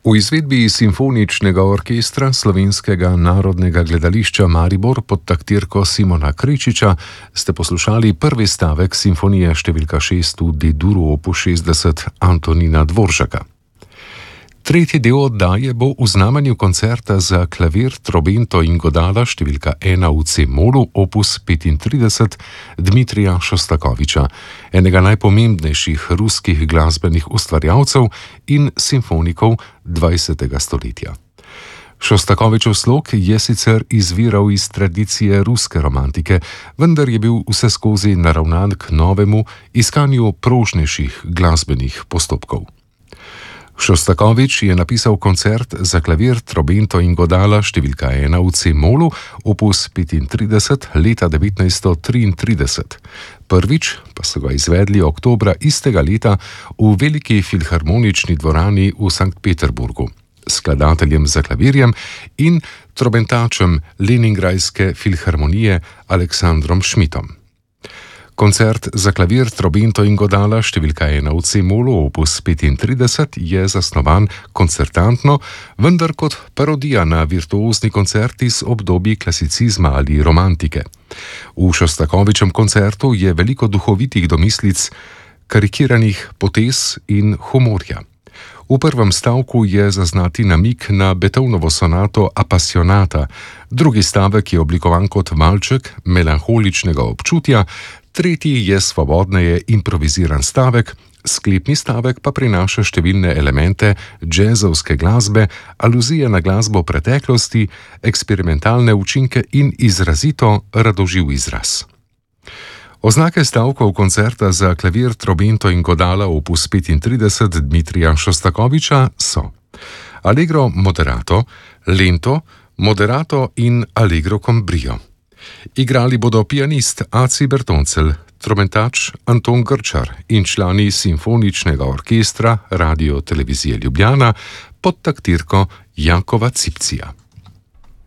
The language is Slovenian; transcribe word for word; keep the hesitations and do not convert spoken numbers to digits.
V izvedbi Simfoničnega orkestra Slovenskega narodnega gledališča Maribor pod taktirko Simona Krečiča ste poslušali prvi stavek simfonije številka šest v D-duru opus šestdeset Antonina Dvoržaka. Tretji del oddaje bo v znamenju koncerta za klavir, trobento in godala številka ena v C-molu opus petintrideset Dmitrija Šostakoviča, enega najpomembnejših ruskih glasbenih ustvarjalcev in simfonikov dvajsetega stoletja. Šostakovičev slog je sicer izviral iz tradicije ruske romantike, vendar je bil vseskozi naravnan k novemu iskanju prožnejših glasbenih postopkov. Šostakovič je napisal koncert za klavir, trobento in godala številka ena v C-molu opus petintrideset leta devetnajststo triintrideset. Prvič pa so ga izvedli oktobra istega leta v veliki filharmonični dvorani v Sankt Peterburgu, skladateljem za klavirjem in trobentačem Leningradske filharmonije Aleksandrom Šmitom. Koncert za klavir, trobento in godala številka ena v C-molu opus petintrideset je zasnovan koncertantno, vendar kot parodija na virtuozni koncert iz obdobij klasicizma ali romantike. V Šostakovičem koncertu je veliko duhovitih domislic, karikiranih potez in humorja. V prvem stavku je zaznati namig na Beethovnovo sonato Apassionata, drugi stavek je oblikovan kot valček melanholičnega občutja, tretji je svobodneje improviziran stavek, sklepni stavek pa prinaša številne elemente džezovske glasbe, aluzije na glasbo preteklosti, eksperimentalne učinke in izrazito radoživ izraz. Oznake stavkov koncerta za klavir, trobento in godala opus petintrideset Dmitrija Šostakoviča so allegro moderato, lento, moderato in allegro con brio. Igrali bodo pianist Aci Bertoncelj, trobentač Anton Grčar in člani Simfoničnega orkestra Radio Televizije Ljubljana pod taktirko Jakova Cipcija.